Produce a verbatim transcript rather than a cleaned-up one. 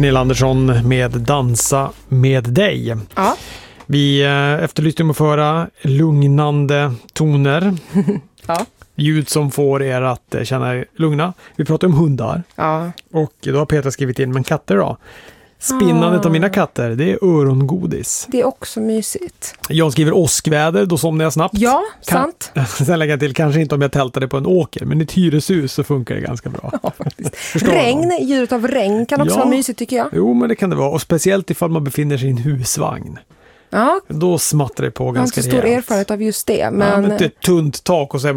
Pernilla Andersson med Dansa med dig. Ja. Vi efterlyste om att föra lugnande toner. Ja. Ljud som får er att känna er lugna. Vi pratar om hundar. Ja. Och då har Petra skrivit in, men katter då? Spinnandet ah. av mina katter, det är örongodis. Det är också mysigt. Jag skriver åskväder, då somnar jag snabbt. Ja, kan, sant. Sen lägger jag till, kanske inte om jag tältade på en åker, men i ett hyreshus så funkar det ganska bra. Ja, regn, ljudet av regn kan också ja. vara mysigt tycker jag. Jo, men det kan det vara. Och speciellt ifall man befinner sig i en husvagn. Ja. Då smattrar det på ganska rejält. Jag har inte så stor erfarenhet av just det. Men... Ja, men det är ett tunt tak och så är